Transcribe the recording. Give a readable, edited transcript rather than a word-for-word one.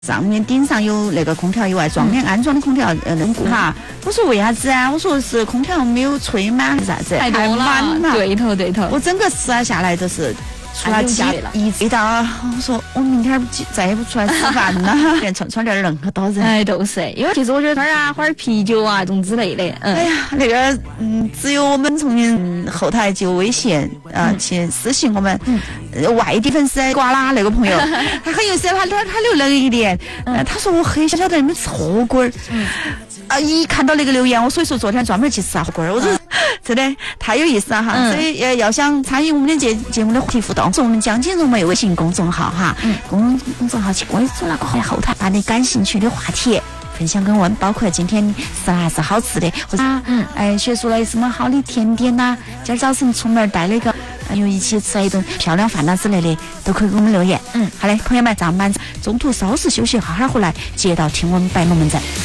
上面顶上有那个空调以外，装的安装的空调能顾哈。我说为啥子啊？我说是空调没有吹满啥子？ 太多了，对头。 我整个吃下来都是。出来一味道，我说我明天再也不出来吃饭了，连串点任何刀人。 哎，都是，因为其实我觉得喝点啤酒啊，这种之类的。 哎呀，那个只有我们重庆后台就微信去私信我们外地粉丝瓜啦那个朋友，他很有意思，他留了一点，他说我很晓得你们吃火锅一看到那个留言，我所以说昨天专门去吃火锅我说真的太有意思了哈。所以要想参与我们的节目的话题互动，是我们江金融媒微信公众号哈，公众号去关注那个后台，把你感兴趣的话题分享给我们，包括今天吃了是好吃的，或者学出来什么好的甜点呐，今儿早晨出门带了一个又一起吃了一顿漂亮饭呐之类的，都可以给我们留言。好嘞，朋友们，咱们中途稍事休息，好好回来接到听我们摆龙门阵。